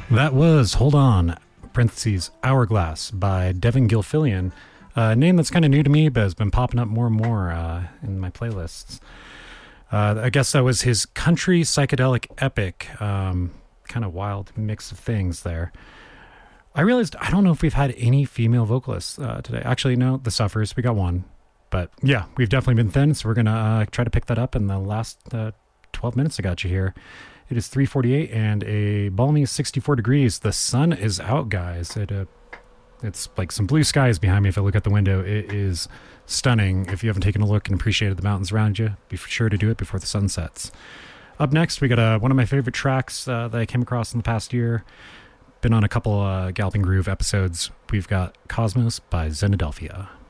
That was Hold On, parentheses, Hourglass by Devin Gilfillian, a name that's kind of new to me, but has been popping up more and more in my playlists. I guess that was his country psychedelic epic, kind of wild mix of things there. I realized I don't know if we've had any female vocalists today. Actually, no, the Suffers, we got one. But yeah, we've definitely been thin, so we're going to try to pick that up in the last 12 minutes I got you here. It is 3:48 and a balmy 64 degrees. The sun is out, guys. It's like some blue skies behind me if I look out the window. It is stunning. If you haven't taken a look and appreciated the mountains around you, be sure to do it before the sun sets. Up next, we got one of my favorite tracks that I came across in the past year. Been on a couple Galloping Groove episodes. We've got Cosmos by Xenodelphia.